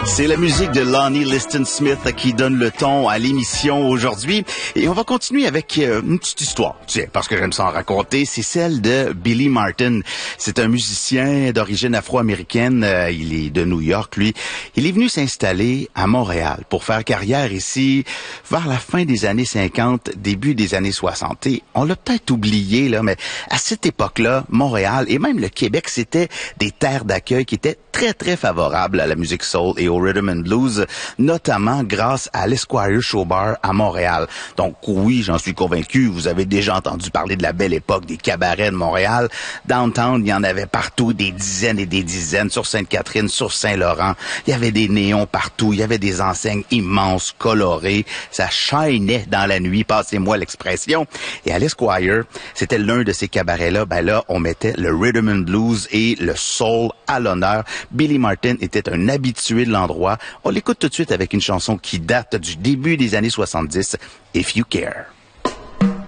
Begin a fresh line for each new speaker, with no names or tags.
C'est la musique de Lonnie Liston Smith qui donne le ton à l'émission aujourd'hui. Et on va continuer avec une petite histoire. Tiens, parce que j'aime ça en raconter. C'est celle de Billy Martin. C'est un musicien d'origine afro-américaine. Il est de New York, lui. Il est venu s'installer à Montréal pour faire carrière ici vers la fin des années 50, début des années 60. Et on l'a peut-être oublié, là, mais à cette époque-là, Montréal et même le Québec, c'était des terres d'accueil qui étaient très, très favorables à la musique soul et au rhythm and blues, notamment grâce à l'Esquire Show Bar à Montréal. Donc oui, j'en suis convaincu, vous avez déjà entendu parler de la belle époque des cabarets de Montréal. Downtown, il y en avait partout, des dizaines et des dizaines, sur Sainte-Catherine, sur Saint-Laurent. Il y avait des néons partout, il y avait des enseignes immenses, colorées. Ça shinait dans la nuit, passez-moi l'expression. Et à l'Esquire, c'était l'un de ces cabarets-là, ben là, on mettait le rhythm and blues et le soul à l'honneur. Billy Martin était un habitué de l'endroit. On l'écoute tout de suite avec une chanson qui date du début des années 70, If You Care.